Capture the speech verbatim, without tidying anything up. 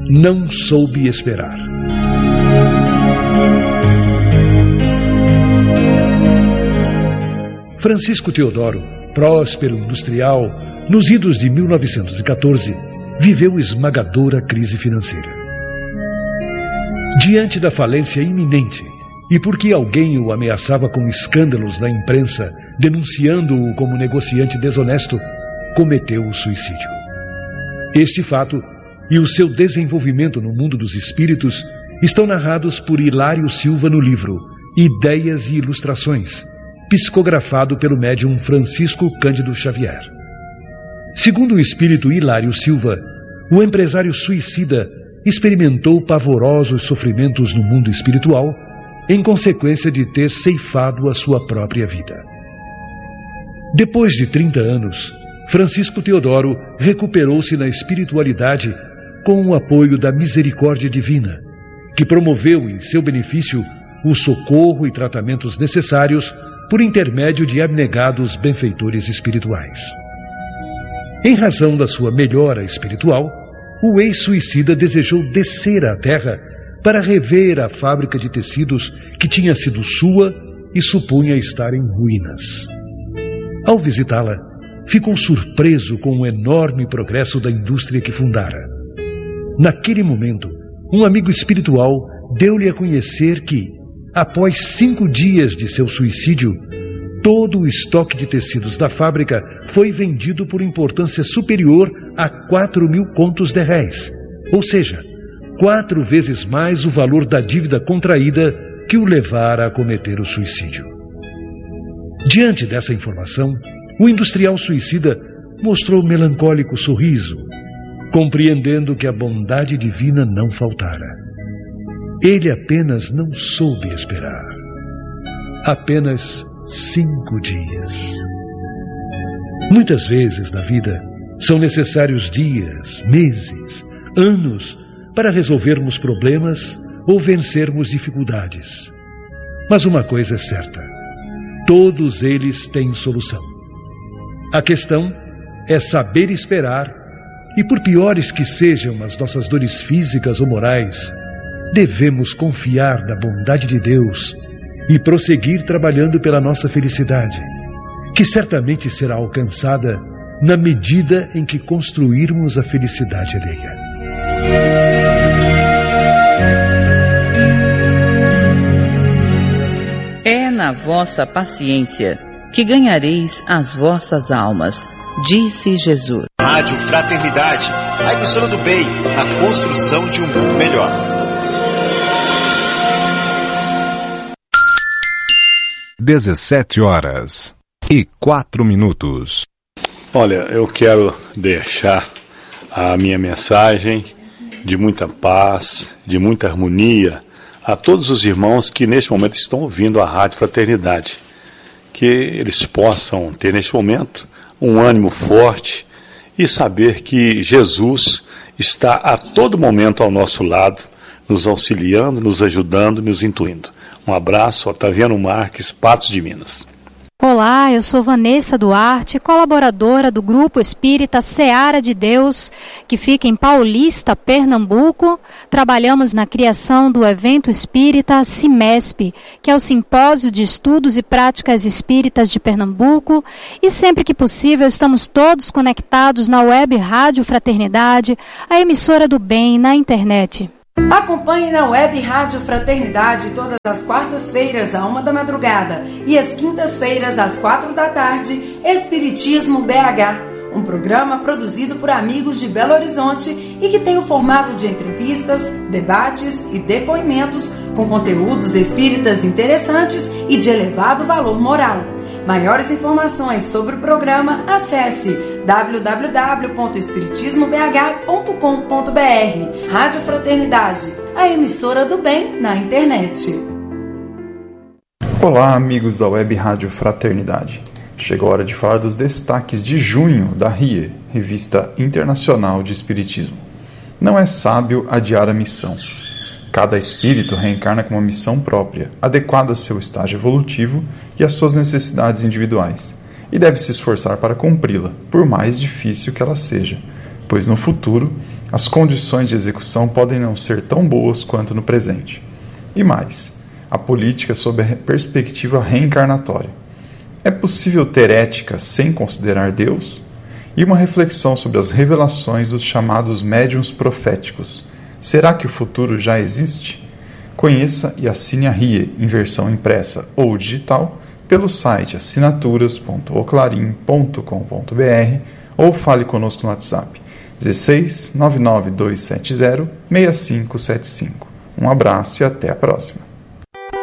não soube esperar. Francisco Teodoro, próspero industrial, nos idos de mil novecentos e quatorze, viveu esmagadora crise financeira. Diante da falência iminente, e porque alguém o ameaçava com escândalos na imprensa, denunciando-o como negociante desonesto, cometeu o suicídio. Este fato e o seu desenvolvimento no mundo dos espíritos estão narrados por Hilário Silva no livro Ideias e Ilustrações, psicografado pelo médium Francisco Cândido Xavier. Segundo o espírito Hilário Silva, o empresário suicida experimentou pavorosos sofrimentos no mundo espiritual em consequência de ter ceifado a sua própria vida. Depois de trinta anos, Francisco Teodoro recuperou-se na espiritualidade com o apoio da misericórdia divina, que promoveu em seu benefício o socorro e tratamentos necessários por intermédio de abnegados benfeitores espirituais. Em razão da sua melhora espiritual, o ex-suicida desejou descer à terra para rever a fábrica de tecidos que tinha sido sua e supunha estar em ruínas. Ao visitá-la, ficou surpreso com o enorme progresso da indústria que fundara. Naquele momento, um amigo espiritual deu-lhe a conhecer que, após cinco dias de seu suicídio, todo o estoque de tecidos da fábrica foi vendido por importância superior a quatro mil contos de réis, ou seja, quatro vezes mais o valor da dívida contraída que o levara a cometer o suicídio. Diante dessa informação, o industrial suicida mostrou melancólico sorriso, compreendendo que a bondade divina não faltara. Ele apenas não soube esperar. Apenas cinco dias. Muitas vezes na vida são necessários dias, meses, anos para resolvermos problemas ou vencermos dificuldades. Mas uma coisa é certa: todos eles têm solução. A questão é saber esperar, e por piores que sejam as nossas dores físicas ou morais, devemos confiar na bondade de Deus e prosseguir trabalhando pela nossa felicidade, que certamente será alcançada na medida em que construirmos a felicidade alheia. É na vossa paciência que ganhareis as vossas almas, disse Jesus. Rádio Fraternidade, a emissora do bem, a construção de um mundo melhor. dezessete horas e quatro minutos. Olha, eu quero deixar a minha mensagem de muita paz, de muita harmonia a todos os irmãos que neste momento estão ouvindo a Rádio Fraternidade. Que eles possam ter neste momento um ânimo forte e saber que Jesus está a todo momento ao nosso lado, nos auxiliando, nos ajudando, nos intuindo. Um abraço, Otaviano Marques, Patos de Minas. Olá, eu sou Vanessa Duarte, colaboradora do Grupo Espírita Seara de Deus, que fica em Paulista, Pernambuco. Trabalhamos na criação do evento espírita CIMESP, que é o Simpósio de Estudos e Práticas Espíritas de Pernambuco. E sempre que possível estamos todos conectados na web Rádio Fraternidade, a emissora do bem na internet. Acompanhe na web Rádio Fraternidade todas as quartas-feiras à uma da madrugada e às quintas-feiras às quatro da tarde, Espiritismo B H, um programa produzido por amigos de Belo Horizonte e que tem o formato de entrevistas, debates e depoimentos com conteúdos espíritas interessantes e de elevado valor moral. Maiores informações sobre o programa, acesse w w w ponto espiritismo b h ponto com ponto b r. Rádio Fraternidade, a emissora do bem na internet. Olá, amigos da Web Rádio Fraternidade. Chegou a hora de falar dos destaques de junho da R I E, Revista Internacional de Espiritismo. Não é sábio adiar a missão. Cada espírito reencarna com uma missão própria, adequada ao seu estágio evolutivo e às suas necessidades individuais, e deve se esforçar para cumpri-la, por mais difícil que ela seja. pois no futuro as condições de execução podem não ser tão boas quanto no presente. E mais, a política sob a perspectiva reencarnatória. É possível ter ética sem considerar Deus? E uma reflexão sobre as revelações dos chamados médiuns proféticos. Será que o futuro já existe? Conheça e assine a R I E em versão impressa ou digital pelo site assinaturas ponto oclarim ponto com ponto b r ou fale conosco no WhatsApp dezesseis nove nove dois sete zero seis cinco sete cinco. Um abraço e até a próxima.